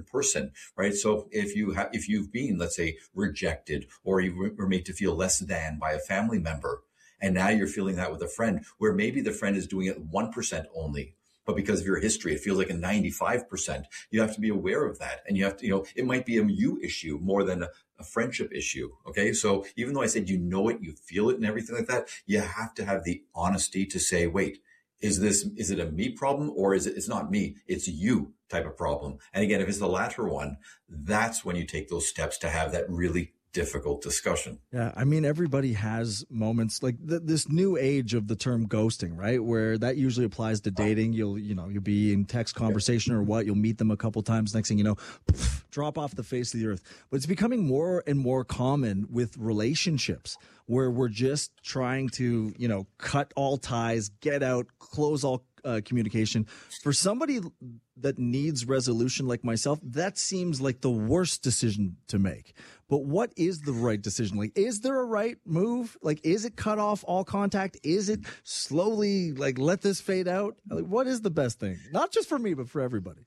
person, right? So if you've been, let's say, rejected, or you were made to feel less than by a family member, and now you're feeling that with a friend, where maybe the friend is doing it 1% only, but because of your history, it feels like a 95%. You have to be aware of that. And you have to, it might be a you issue more than a friendship issue. Okay. So even though I said, you feel it and everything like that, you have to have the honesty to say, wait, is it a me problem, or it's not me, it's you type of problem? And again, if it's the latter one, that's when you take those steps to have that really difficult discussion. Yeah, I mean, everybody has moments like this new age of the term ghosting, right? Where that usually applies to dating. You'll be in text conversation or what, you'll meet them a couple times. Next thing you know, drop off the face of the earth. But it's becoming more and more common with relationships where we're just trying to, cut all ties, get out, close all communication. For somebody that needs resolution like myself, that seems like the worst decision to make. But what is the right decision? Like, is there a right move? Like, is it cut off all contact? Is it slowly, like, let this fade out? Like, what is the best thing? Not just for me, but for everybody.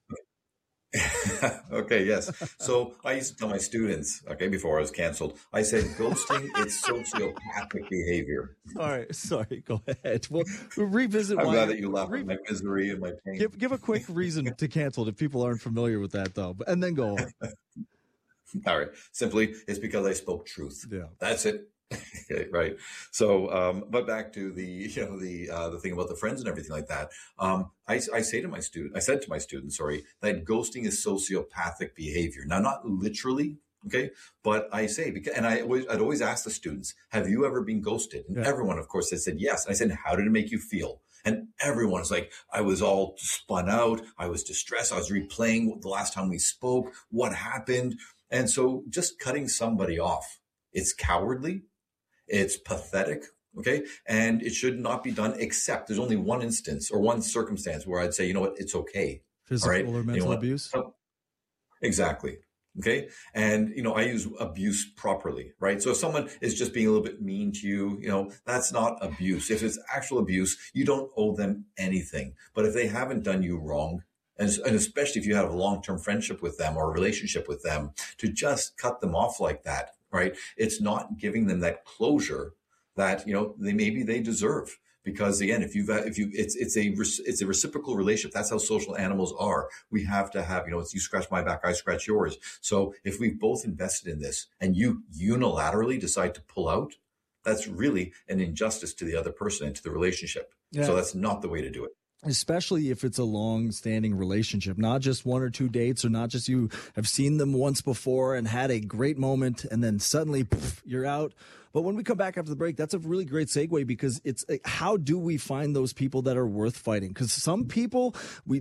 Okay, yes. So I used to tell my students, before I was canceled, I said, ghosting is sociopathic behavior. Sorry, go ahead. We'll revisit. I'm glad that you laugh at my misery and my pain. Give a quick reason to cancel if people aren't familiar with that, though, and then go on. All right. Simply, it's because I spoke truth. Yeah. That's it. Okay, right. So, but back to the thing about the friends and everything like that. I said to my students, that ghosting is sociopathic behavior. Now, not literally, okay, but I say, and I'd always ask the students, have you ever been ghosted? And everyone, of course, had said yes. And I said, how did it make you feel? And everyone's like, I was all spun out. I was distressed. I was replaying the last time we spoke, what happened. And so just cutting somebody off, it's cowardly. It's pathetic, okay? And it should not be done, except there's only one instance or one circumstance where I'd say, you know what, it's okay. Physical or mental abuse? Exactly, okay? And, I use abuse properly, right? So if someone is just being a little bit mean to you, that's not abuse. If it's actual abuse, you don't owe them anything. But if they haven't done you wrong, and especially if you have a long-term friendship with them or a relationship with them, to just cut them off like that, right? It's not giving them that closure that, they deserve. Because again, it's a reciprocal relationship. That's how social animals are. We have to have, it's you scratch my back, I scratch yours. So if we've both invested in this and you unilaterally decide to pull out, that's really an injustice to the other person and to the relationship. Yeah. So that's not the way to do it. Especially if it's a long-standing relationship, not just one or two dates, or not just you have seen them once before and had a great moment and then suddenly you're out. But when we come back after the break, that's a really great segue, because it's how do we find those people that are worth fighting? Because some people,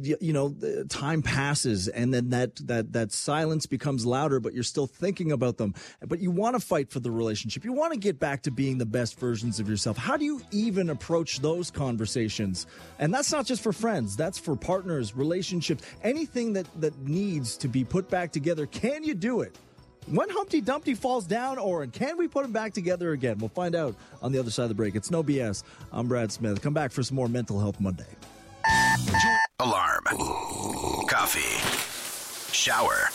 time passes and then that silence becomes louder, but you're still thinking about them. But you want to fight for the relationship. You want to get back to being the best versions of yourself. How do you even approach those conversations? And that's not just for friends. That's for partners, relationships, anything that needs to be put back together. Can you do it? When Humpty Dumpty falls down, Oren, can we put him back together again? We'll find out on the other side of the break. It's No BS. I'm Brad Smith. Come back for some more Mental Health Monday. Alarm. Coffee. Shower.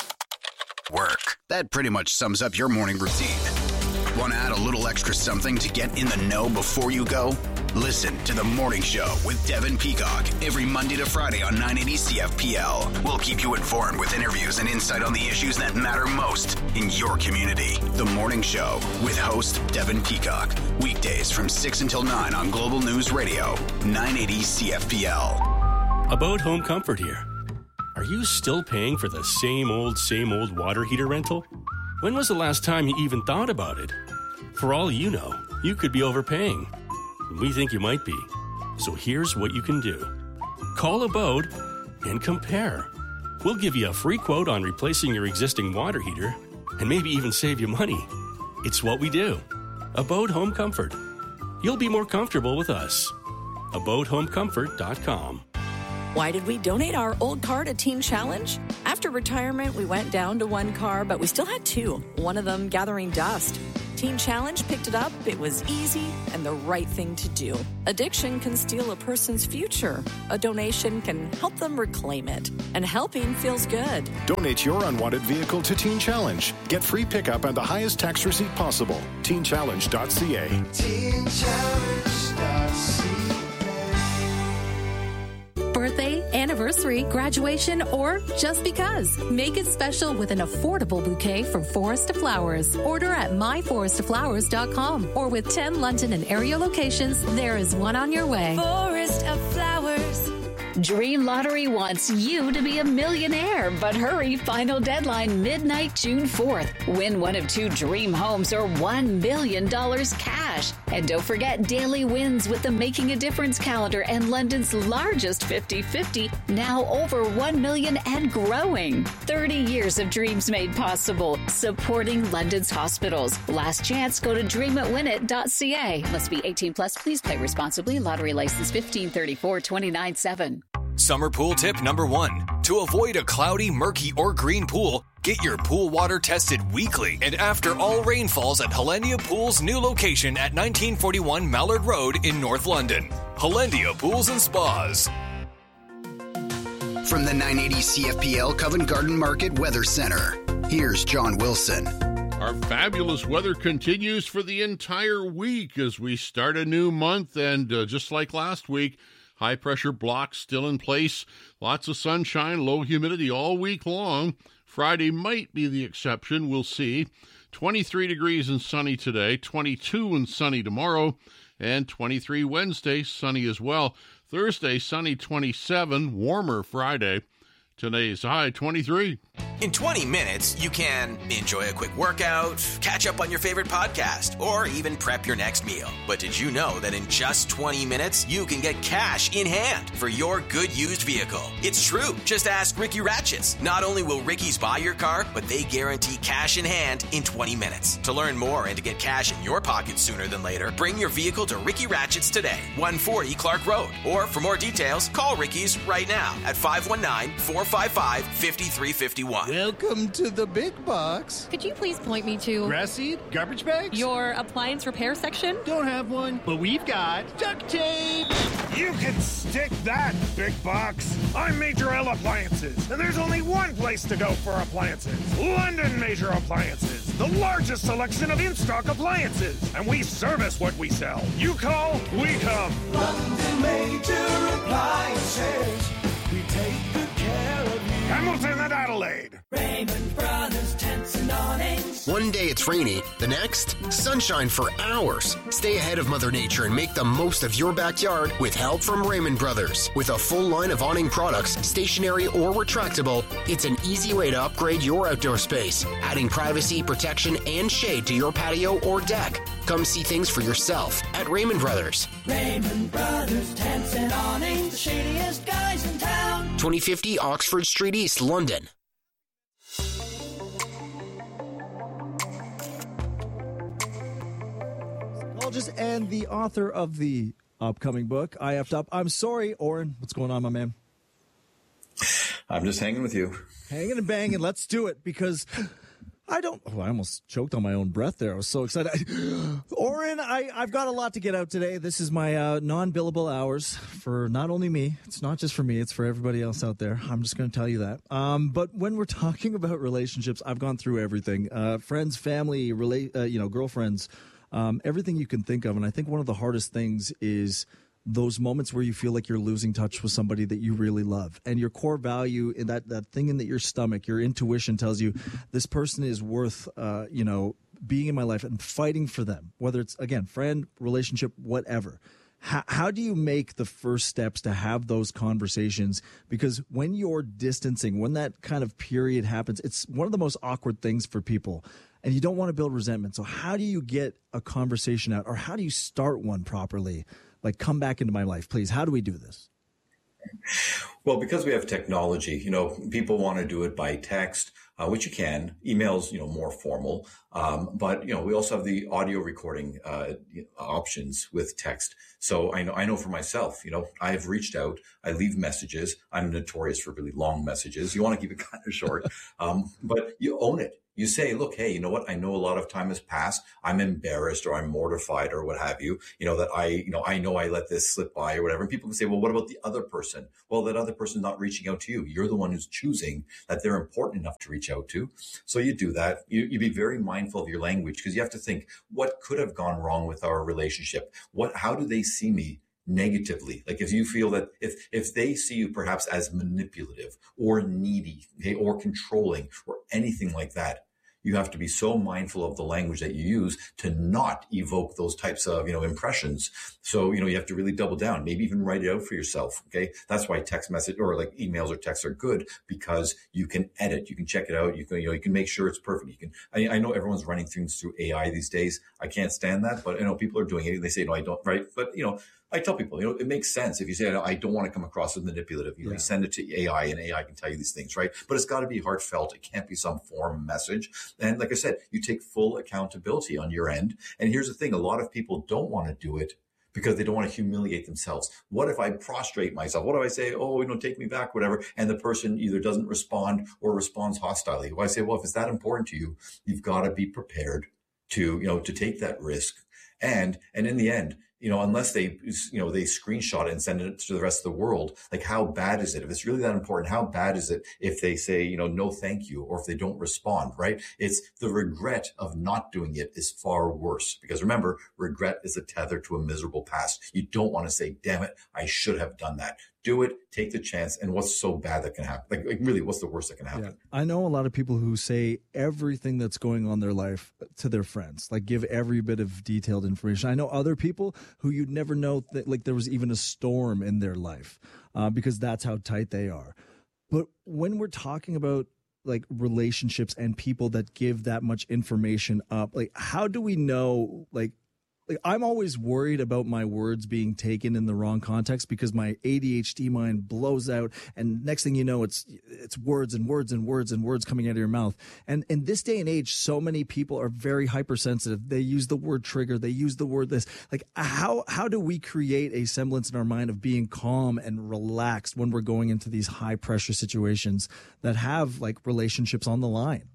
Work. That pretty much sums up your morning routine. Want to add a little extra something to get in the know before you go? Listen to The Morning Show with Devin Peacock every Monday to Friday on 980 CFPL. We'll keep you informed with interviews and insight on the issues that matter most in your community. The Morning Show with host Devin Peacock. Weekdays from 6 until 9 on Global News Radio, 980 CFPL. About Home Comfort here. Are you still paying for the same old water heater rental? When was the last time you even thought about it? For all you know, you could be overpaying. We think you might be. So here's what you can do. Call Abode and compare. We'll give you a free quote on replacing your existing water heater and maybe even save you money. It's what we do. Abode Home Comfort. You'll be more comfortable with us. AbodeHomeComfort.com. Why did we donate our old car to Teen Challenge? After retirement, we went down to one car, but we still had two, one of them gathering dust. Teen Challenge picked it up, it was easy and the right thing to do. Addiction can steal a person's future. A donation can help them reclaim it. And helping feels good. Donate your unwanted vehicle to Teen Challenge. Get free pickup and the highest tax receipt possible. TeenChallenge.ca. TeenChallenge.ca. Birthday, anniversary, graduation, or just because. Make it special with an affordable bouquet from Forest of Flowers. Order at myforestoflowers.com or with 10 London and area locations, there is one on your way. Forest of Flowers. Dream Lottery wants you to be a millionaire, but hurry, final deadline midnight June 4th. Win one of 2 dream homes or $1 million cash. And don't forget daily wins with the Making a Difference calendar and London's largest 50-50, now over 1 million and growing. 30 years of dreams made possible, supporting London's hospitals. Last chance, go to dreamitwinit.ca. Must be 18 plus. Please play responsibly. Lottery license 1534-29-7. Summer pool tip number 1. To avoid a cloudy, murky, or green pool, get your pool water tested weekly and after all rainfalls at Hollandia Pool's new location at 1941 Mallard Road in North London. Hollandia Pools and Spas. From the 980 CFPL Covent Garden Market Weather Center, here's John Wilson. Our fabulous weather continues for the entire week as we start a new month, and just like last week, high-pressure blocks still in place. Lots of sunshine, low humidity all week long. Friday might be the exception. We'll see. 23 degrees and sunny today, 22 and sunny tomorrow, and 23 Wednesday, sunny as well. Thursday, sunny 27, warmer Friday. Today's high 23. In 20 minutes, you can enjoy a quick workout, catch up on your favorite podcast, or even prep your next meal. But did you know that in just 20 minutes, you can get cash in hand for your good used vehicle? It's true. Just ask Ricky Ratchets. Not only will Ricky's buy your car, but they guarantee cash in hand in 20 minutes. To learn more and to get cash in your pocket sooner than later, bring your vehicle to Ricky Ratchets today, 140 Clark Road. Or for more details, call Ricky's right now at 519-455-5351. Welcome to the big box. Could you please point me to grass seed, garbage bags, your appliance repair section? Don't have one, but we've got duct tape. You can stick that, big box. I'm Major L Appliances, and there's only one place to go for appliances. London Major Appliances, the largest selection of in-stock appliances, and we service what we sell. You call, we come. London Major Appliances, we take good care of you. Hamilton and Adelaide. Raymond Brothers Tents and Awnings. One day it's rainy, the next, sunshine for hours. Stay ahead of Mother Nature and make the most of your backyard with help from Raymond Brothers. With a full line of awning products, stationary or retractable, it's an easy way to upgrade your outdoor space, adding privacy, protection, and shade to your patio or deck. Come see things for yourself at Raymond Brothers. Raymond Brothers Tents and Awnings, the shadiest guys in town. 2050 Oxford Street East, London. And the author of the upcoming book, I Effed Up. I'm sorry, Oren. What's going on, my man? I'm just hanging with you. Hanging and banging. Let's do it, because I almost choked on my own breath there. I was so excited. Oren, I've got a lot to get out today. This is my non-billable hours for not only me. It's not just for me. It's for everybody else out there. I'm just going to tell you that. But when we're talking about relationships, I've gone through everything. Friends, family, girlfriends, everything you can think of. And I think one of the hardest things is those moments where you feel like you're losing touch with somebody that you really love, and your core value in that thing in your stomach, your intuition tells you this person is worth, being in my life and fighting for them, whether it's, again, friend, relationship, whatever. How do you make the first steps to have those conversations? Because when you're distancing, when that kind of period happens, it's one of the most awkward things for people, and you don't want to build resentment. So how do you get a conversation out, or how do you start one properly? Like, come back into my life, please. How do we do this? Well, because we have technology, people want to do it by text, which you can. Emails, more formal. But we also have the audio recording options with text. So I know for myself, I've reached out. I leave messages. I'm notorious for really long messages. You want to keep it kind of short, but you own it. You say, look, hey, you know what? I know a lot of time has passed. I'm embarrassed or I'm mortified or what have you, that I know I let this slip by or whatever. And people can say, well, what about the other person? Well, that other person's not reaching out to you. You're the one who's choosing that they're important enough to reach out to. So you do that. You be very mindful of your language, because you have to think, what could have gone wrong with our relationship? How do they see me negatively? Like, if you feel that if they see you perhaps as manipulative or needy, okay, or controlling or anything like that, you have to be so mindful of the language that you use to not evoke those types of, impressions. So, you have to really double down, maybe even write it out for yourself. Okay. That's why text message or like emails or texts are good, because you can edit, you can check it out. You can make sure it's perfect. I know everyone's running things through AI these days. I can't stand that, but people are doing it. They say, no, I don't, right? But, I tell people, it makes sense if you say, I don't want to come across as manipulative. You send it to AI and AI can tell you these things, right? But it's got to be heartfelt. It can't be some form message. And like I said, you take full accountability on your end. And here's the thing. A lot of people don't want to do it because they don't want to humiliate themselves. What if I prostrate myself? What if I say, take me back, whatever, and the person either doesn't respond or responds hostilely? Well, I say, well, if it's that important to you, you've got to be prepared to take that risk. And in the end, unless they screenshot it and send it to the rest of the world, like, how bad is it? If it's really that important, how bad is it if they say, no, thank you, or if they don't respond, right? It's the regret of not doing it is far worse, because remember, regret is a tether to a miserable past. You don't want to say, damn it, I should have done that. Do it, take the chance. And what's so bad that can happen? Like really, what's the worst that can happen? Yeah. I know a lot of people who say everything that's going on in their life to their friends, like give every bit of detailed information. I know other people who you'd never know that, like, there was even a storm in their life, because that's how tight they are. But when we're talking about like relationships and people that give that much information up, like, how do we know, like I'm always worried about my words being taken in the wrong context, because my ADHD mind blows out, and next thing you know, it's words and words and words and words coming out of your mouth. And in this day and age, so many people are very hypersensitive. They use the word trigger. They use the word this. Like, how do we create a semblance in our mind of being calm and relaxed when we're going into these high pressure situations that have like relationships on the line?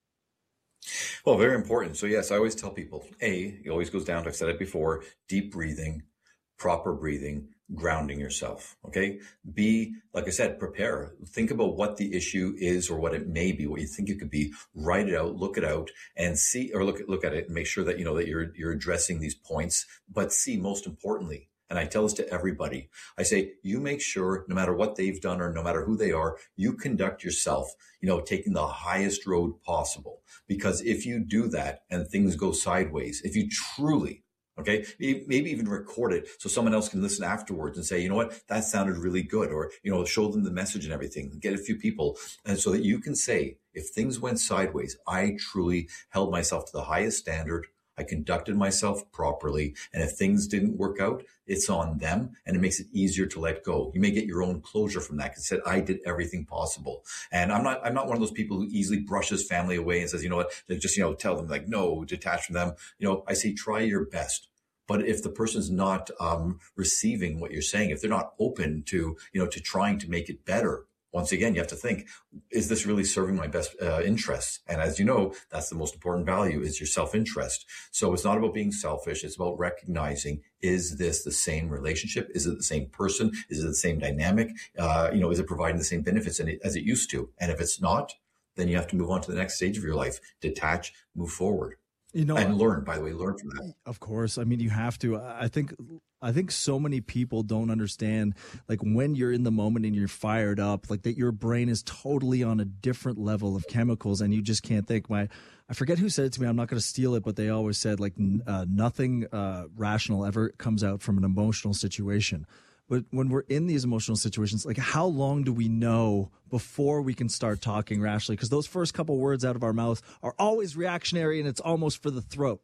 Well, very important. So yes, I always tell people, it always goes down to, I've said it before, deep breathing, proper breathing, grounding yourself. Okay. B, like I said, prepare. Think about what the issue is or what it may be, what you think it could be. Write it out, look it out, and see, or look at it and make sure that, that you're addressing these points. But C, most importantly, and I tell this to everybody, I say, you make sure no matter what they've done or no matter who they are, you conduct yourself, taking the highest road possible. Because if you do that and things go sideways, if you truly, okay, maybe even record it so someone else can listen afterwards and say, you know what, that sounded really good. Or, show them the message and everything, get a few people. And so that you can say, if things went sideways, I truly held myself to the highest standard. I conducted myself properly. And if things didn't work out, it's on them, and it makes it easier to let go. You may get your own closure from that, because said, I did everything possible. And I'm not one of those people who easily brushes family away and says, you know what, just, tell them like, no, detach from them. I say, try your best. But if the person's not receiving what you're saying, if they're not open to, to trying to make it better, once again, you have to think, is this really serving my best interests? And as you know, that's the most important value, is your self-interest. So it's not about being selfish. It's about recognizing, is this the same relationship? Is it the same person? Is it the same dynamic? Is it providing the same benefits as it used to? And if it's not, then you have to move on to the next stage of your life, detach, move forward. And learn, by the way, learn from that. Of course. I mean, you have to. I think so many people don't understand, like, when you're in the moment and you're fired up, like that your brain is totally on a different level of chemicals and you just can't think. I forget who said it to me. I'm not going to steal it, but they always said, like, nothing rational ever comes out from an emotional situation. But when we're in these emotional situations, like, how long do we know before we can start talking rationally? Because those first couple words out of our mouth are always reactionary, and it's almost for the throat.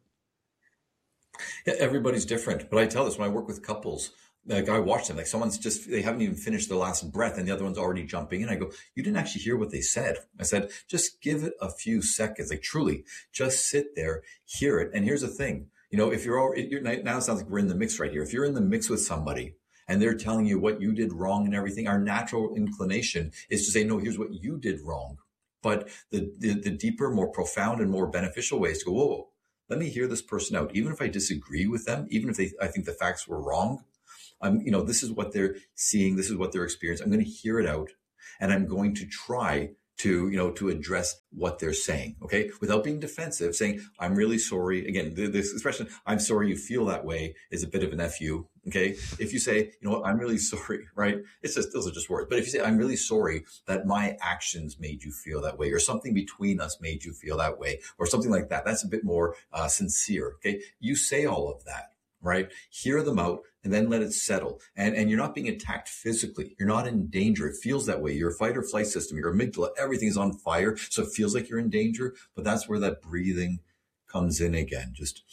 Yeah, everybody's different. But I tell this when I work with couples, like, I watch them, like, they haven't even finished their last breath and the other one's already jumping in. I go, you didn't actually hear what they said. I said, just give it a few seconds. Like, truly, just sit there, hear it. And here's the thing, if now it sounds like we're in the mix right here. If you're in the mix with somebody, and they're telling you what you did wrong and everything, our natural inclination is to say, no, here's what you did wrong. But the deeper, more profound and more beneficial ways to go, whoa, let me hear this person out. Even if I disagree with them, even if I think the facts were wrong, this is what they're seeing. This is what they're experiencing. I'm going to hear it out, and I'm going to try to address what they're saying, okay? Without being defensive, saying, I'm really sorry. Again, this expression, I'm sorry you feel that way, is a bit of an FU, okay? If you say, you know what, I'm really sorry, right? Those are just words. But if you say, I'm really sorry that my actions made you feel that way, or something between us made you feel that way, or something like that, that's a bit more sincere, okay? You say all of that, right? Hear them out, and then let it settle. And you're not being attacked physically. You're not in danger. It feels that way. Your fight or flight system, your amygdala, everything is on fire. So it feels like you're in danger, but that's where that breathing comes in again. Just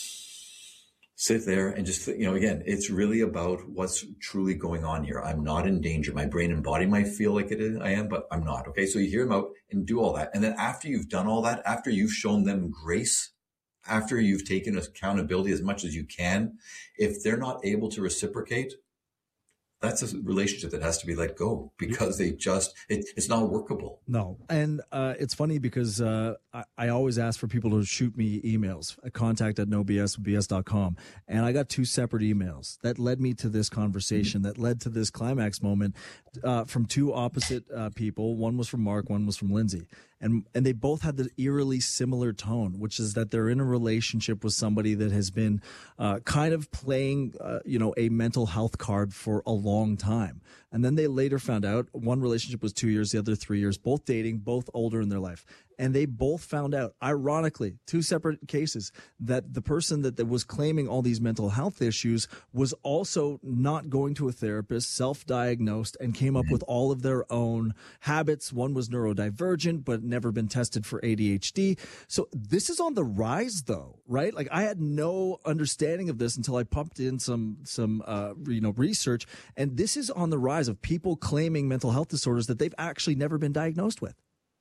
sit there and just, again, it's really about what's truly going on here. I'm not in danger. My brain and body might feel like I am, but I'm not. Okay. So you hear them out and do all that. And then after you've done all that, after you've shown them grace, after you've taken accountability as much as you can, if they're not able to reciprocate, that's a relationship that has to be let go, because it's not workable. No. And it's funny because I always ask for people to shoot me emails at contact@nobsbs.com. And I got 2 separate emails that led me to this conversation, that led to this climax moment from 2 opposite people. One was from Mark, one was from Lindsay. And they both had the eerily similar tone, which is that they're in a relationship with somebody that has been kind of playing, a mental health card for a long time. And then they later found out one relationship was 2 years, the other 3 years, both dating, both older in their life. And they both found out, ironically, 2 separate cases, that the person that was claiming all these mental health issues was also not going to a therapist, self-diagnosed, and came up with all of their own habits. One was neurodivergent, but never been tested for ADHD. So this is on the rise, though, right? Like, I had no understanding of this until I pumped in some research, and this is on the rise of people claiming mental health disorders that they've actually never been diagnosed with.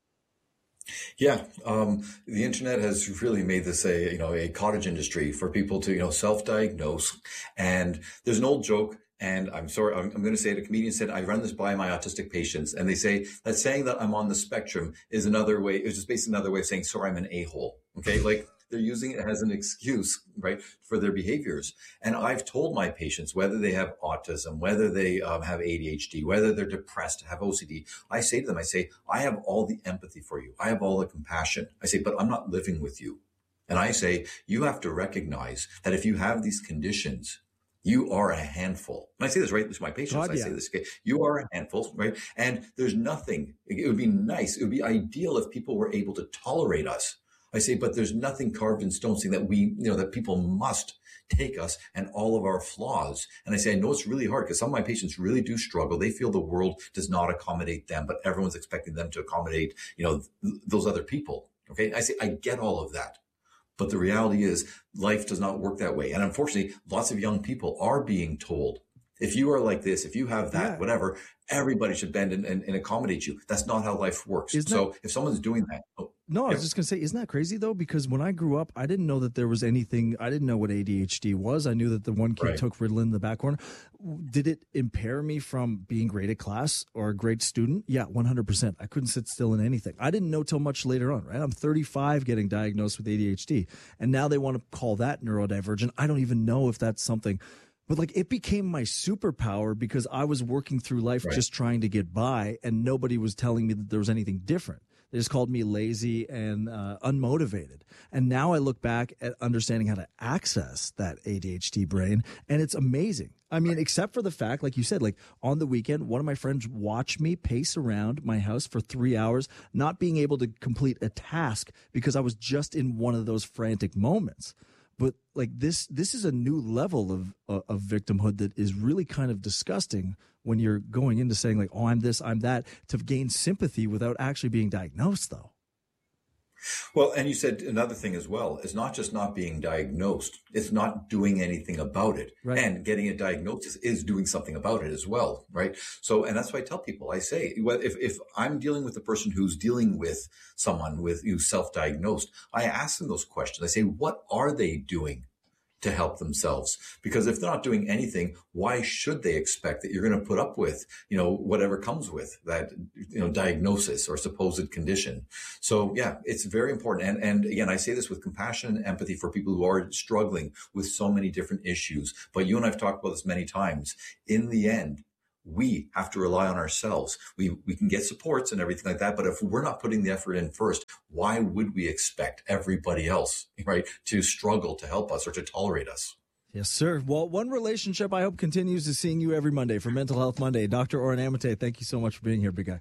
Yeah, the internet has really made this a cottage industry for people to self-diagnose. And there's an old joke, and I'm sorry, I'm going to say it. A comedian said, I run this by my autistic patients, and they say that saying that I'm on the spectrum is another way. It's just basically another way of saying, sorry, I'm an a-hole. Okay, like they're using it as an excuse, right, for their behaviors. And I've told my patients, whether they have autism, whether they have ADHD, whether they're depressed, have OCD, I say to them, I have all the empathy for you. I have all the compassion. I say, but I'm not living with you. And I say, you have to recognize that if you have these conditions, you are a handful. And I say this right to my patients. I say this, okay? You are a handful, right? And there's nothing. It would be nice. It would be ideal if people were able to tolerate us. I say, but there's nothing carved in stone saying that that people must take us and all of our flaws. And I say, I know it's really hard because some of my patients really do struggle. They feel the world does not accommodate them, but everyone's expecting them to accommodate, those other people. Okay. I say, I get all of that. But the reality is life does not work that way. And unfortunately, lots of young people are being told, if you are like this, if you have that, whatever, everybody should bend and accommodate you. That's not how life works. If someone's doing that. No, I was just going to say, isn't that crazy, though? Because when I grew up, I didn't know that there was anything. I didn't know what ADHD was. I knew that the one kid took Ritalin in the back corner. Did it impair me from being great at class or a great student? Yeah, 100%. I couldn't sit still in anything. I didn't know till much later on, right? I'm 35 getting diagnosed with ADHD. And now they want to call that neurodivergent. I don't even know if that's something. But it became my superpower because I was working through life just trying to get by, and nobody was telling me that there was anything different. They just called me lazy and unmotivated. And now I look back at understanding how to access that ADHD brain, and it's amazing. I mean, except for the fact, like you said, on the weekend, one of my friends watched me pace around my house for 3 hours, not being able to complete a task because I was just in one of those frantic moments. But this is a new level of victimhood that is really kind of disgusting when you're going into saying oh, I'm this, I'm that, to gain sympathy without actually being diagnosed, though. Well, and you said another thing as well. It's not just not being diagnosed. It's not doing anything about it. Right. And getting a diagnosis is doing something about it as well, right? So, and that's why I tell people, I say, if I'm dealing with a person who's dealing with someone who's self-diagnosed, I ask them those questions. I say, what are they doing to help themselves. Because if they're not doing anything, why should they expect that you're going to put up with, whatever comes with that, diagnosis or supposed condition? So yeah, it's very important. And again, I say this with compassion and empathy for people who are struggling with so many different issues. But you and I've talked about this many times. In the end, we have to rely on ourselves. We can get supports and everything like that, but if we're not putting the effort in first, why would we expect everybody else, right, to struggle to help us or to tolerate us? Yes, sir. Well, one relationship I hope continues is seeing you every Monday for Mental Health Monday. Dr. Oren Amate, thank you so much for being here, big guy.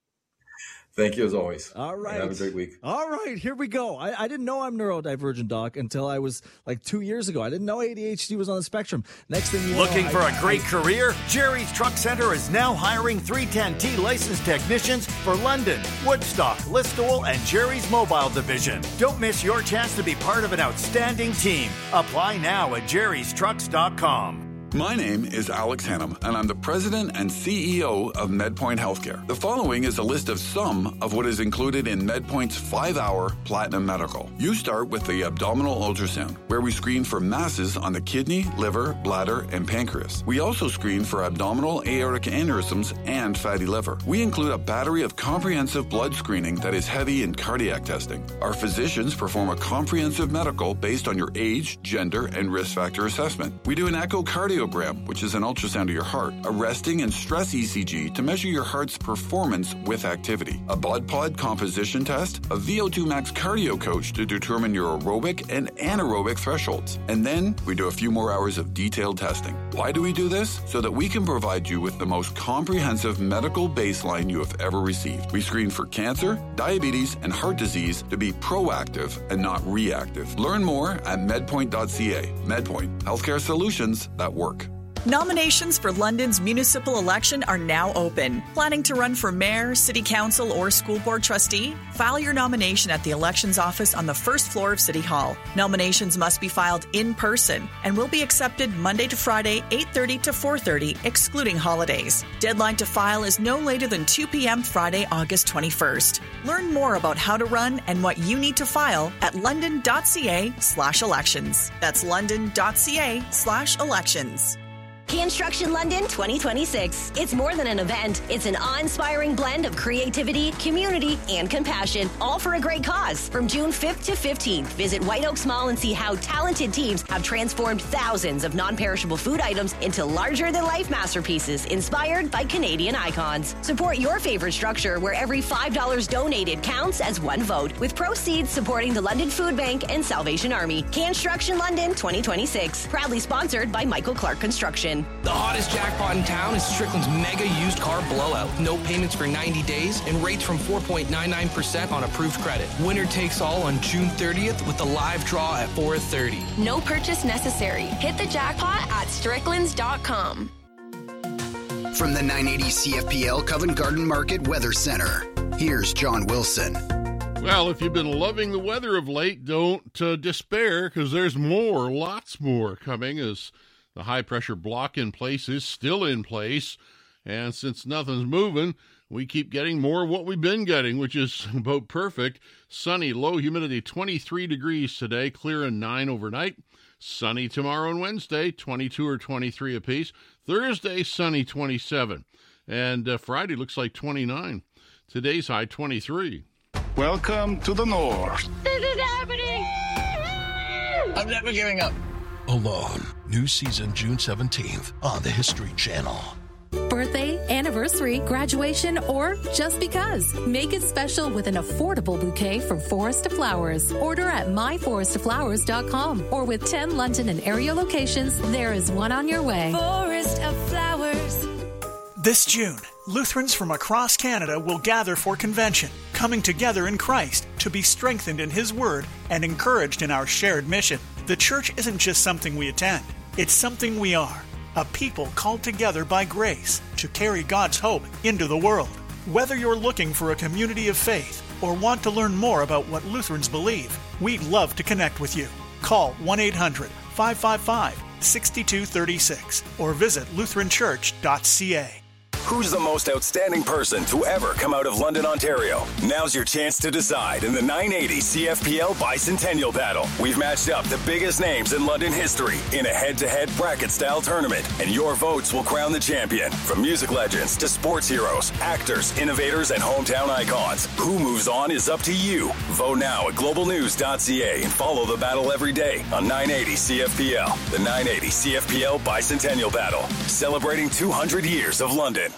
Thank you as always. All right. Have a great week. All right. Here we go. I didn't know I'm neurodivergent, Doc, until I was like 2 years ago. I didn't know ADHD was on the spectrum. Next thing you know, looking for a great career? Jerry's Truck Center is now hiring 310T licensed technicians for London, Woodstock, Listowel, and Jerry's Mobile Division. Don't miss your chance to be part of an outstanding team. Apply now at jerrystrucks.com. My name is Alex Hannum, and I'm the president and CEO of MedPoint Healthcare. The following is a list of some of what is included in MedPoint's 5-hour Platinum Medical. You start with the abdominal ultrasound, where we screen for masses on the kidney, liver, bladder, and pancreas. We also screen for abdominal aortic aneurysms and fatty liver. We include a battery of comprehensive blood screening that is heavy in cardiac testing. Our physicians perform a comprehensive medical based on your age, gender, and risk factor assessment. We do an echocardiogram, which is an ultrasound of your heart, a resting and stress ECG to measure your heart's performance with activity, a blood pod composition test, a VO2 max cardio coach to determine your aerobic and anaerobic thresholds. And then we do a few more hours of detailed testing. Why do we do this? So that we can provide you with the most comprehensive medical baseline you have ever received. We screen for cancer, diabetes, and heart disease to be proactive and not reactive. Learn more at medpoint.ca. MedPoint, healthcare solutions that work. Nominations for London's municipal election are now open. Planning to run for mayor, city council, or school board trustee? File your nomination at the elections office on the first floor of City Hall. Nominations must be filed in person and will be accepted Monday to Friday, 8:30 to 4:30, excluding holidays. Deadline to file is no later than 2 p.m. Friday, August 21st. Learn more about how to run and what you need to file at london.ca/elections. That's london.ca/elections. Construction London 2026. It's more than an event. It's an awe-inspiring blend of creativity, community, and compassion, all for a great cause. From June 5th to 15th, visit White Oaks Mall and see how talented teams have transformed thousands of non-perishable food items into larger-than-life masterpieces inspired by Canadian icons. Support your favorite structure where every $5 donated counts as one vote, with proceeds supporting the London Food Bank and Salvation Army. Construction London 2026. Proudly sponsored by Michael Clark Construction. The hottest jackpot in town is Strickland's Mega Used Car Blowout. No payments for 90 days and rates from 4.99% on approved credit. Winner takes all on June 30th with a live draw at 4:30. No purchase necessary. Hit the jackpot at stricklands.com. From the 980 CFPL Covent Garden Market Weather Center, here's John Wilson. Well, if you've been loving the weather of late, don't despair, because there's more, lots more coming as the high-pressure block in place is still in place, and since nothing's moving, we keep getting more of what we've been getting, which is about perfect. Sunny, low humidity, 23 degrees today, clear and 9 overnight. Sunny tomorrow and Wednesday, 22 or 23 apiece. Thursday, sunny, 27. And Friday looks like 29. Today's high, 23. Welcome to the North. This is happening! I'm never giving up. Alone. New season June 17th on the History Channel. Birthday, anniversary, graduation, or just because. Make it special with an affordable bouquet from Forest of Flowers. Order at myforestoflowers.com or with 10 London and area locations, there is one on your way. Forest of Flowers. This June, Lutherans from across Canada will gather for convention, coming together in Christ to be strengthened in His Word and encouraged in our shared mission. The church isn't just something we attend, it's something we are. A people called together by grace to carry God's hope into the world. Whether you're looking for a community of faith or want to learn more about what Lutherans believe, we'd love to connect with you. Call 1-800-555-6236 or visit lutheranchurch.ca. Who's the most outstanding person to ever come out of London, Ontario? Now's your chance to decide in the 980 CFPL Bicentennial Battle. We've matched up the biggest names in London history in a head-to-head bracket-style tournament, and your votes will crown the champion. From music legends to sports heroes, actors, innovators, and hometown icons. Who moves on is up to you. Vote now at globalnews.ca and follow the battle every day on 980 CFPL. The 980 CFPL Bicentennial Battle, celebrating 200 years of London.